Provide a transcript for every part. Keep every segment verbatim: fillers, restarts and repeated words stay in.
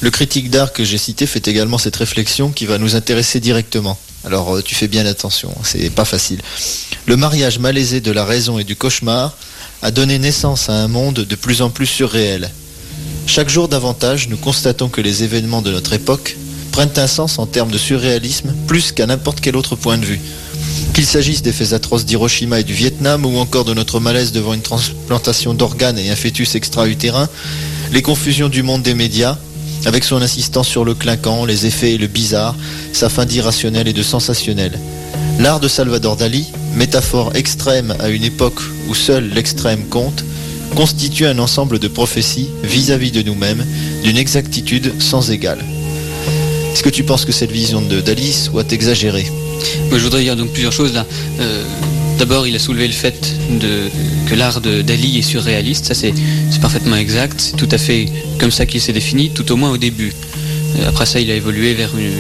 Le critique d'art que j'ai cité fait également cette réflexion qui va nous intéresser directement. Alors tu fais bien attention, c'est pas facile. Le mariage malaisé de la raison et du cauchemar a donné naissance à un monde de plus en plus surréel. Chaque jour davantage, nous constatons que les événements de notre époque prennent un sens en termes de surréalisme plus qu'à n'importe quel autre point de vue. Qu'il s'agisse des faits atroces d'Hiroshima et du Vietnam ou encore de notre malaise devant une transplantation d'organes et un fœtus extra-utérin, les confusions du monde des médias, avec son insistance sur le clinquant, les effets et le bizarre, sa fin d'irrationnel et de sensationnel. L'art de Salvador Dali, métaphore extrême à une époque où seul l'extrême compte, constitue un ensemble de prophéties vis-à-vis de nous-mêmes, d'une exactitude sans égale. Est-ce que tu penses que cette vision de Dali soit exagérée ? Moi, je voudrais dire donc plusieurs choses là. Euh, d'abord, il a soulevé le fait de, que l'art de Dali est surréaliste. Ça, c'est, c'est parfaitement exact. C'est tout à fait comme ça qu'il s'est défini, tout au moins au début. Euh, après ça, il a évolué vers une,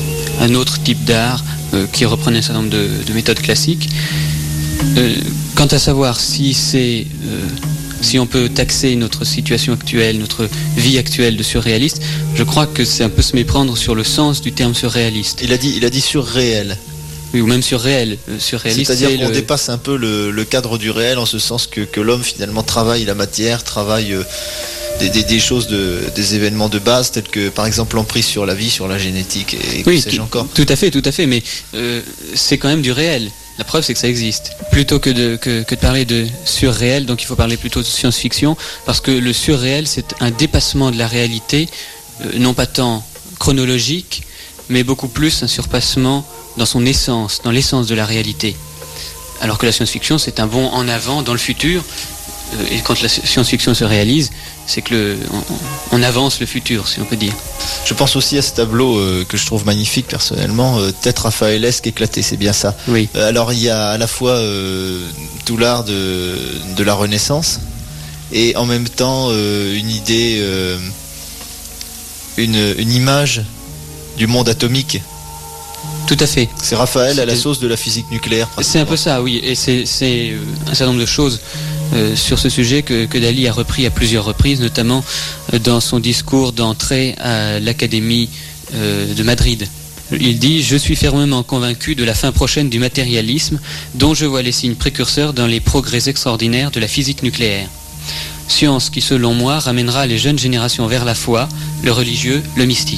un autre type d'art euh, qui reprenait un certain nombre de, de méthodes classiques. Euh, quant à savoir si c'est... Euh, si on peut taxer notre situation actuelle, notre vie actuelle de surréaliste, je crois que c'est un peu se méprendre sur le sens du terme surréaliste. Il a dit, il a dit surréel. Oui, ou même surréel. Surréaliste, c'est-à-dire c'est qu'on le... dépasse un peu le, le cadre du réel en ce sens que, que l'homme finalement travaille la matière, travaille euh, des, des, des choses, de, des événements de base tels que par exemple l'emprise sur la vie, sur la génétique et, et oui, que sais-je encore. Tout à fait, tout à fait, mais euh, c'est quand même du réel. La preuve, c'est que ça existe. Plutôt que de, que, que de parler de surréel, donc il faut parler plutôt de science-fiction, parce que le surréel, c'est un dépassement de la réalité, euh, non pas tant chronologique, mais beaucoup plus un surpassement dans son essence, dans l'essence de la réalité. Alors que la science-fiction, c'est un bond en avant dans le futur, euh, et quand la science-fiction se réalise, c'est que le, on, on avance le futur, si on peut dire. Je pense aussi à ce tableau euh, que je trouve magnifique personnellement, euh, tête raphaëlesque éclatée, c'est bien ça. Oui. Euh, alors il y a à la fois euh, tout l'art de, de la Renaissance et en même temps euh, une idée, euh, une, une image du monde atomique. Tout à fait. C'est Raphaël à la sauce de la physique nucléaire. C'est un peu ça, oui. Et c'est, c'est un certain nombre de choses euh, sur ce sujet que, que Dali a repris à plusieurs reprises, notamment euh, dans son discours d'entrée à l'Académie euh, de Madrid. Il dit « Je suis fermement convaincu de la fin prochaine du matérialisme, dont je vois les signes précurseurs dans les progrès extraordinaires de la physique nucléaire. Science qui, selon moi, ramènera les jeunes générations vers la foi, le religieux, le mystique. »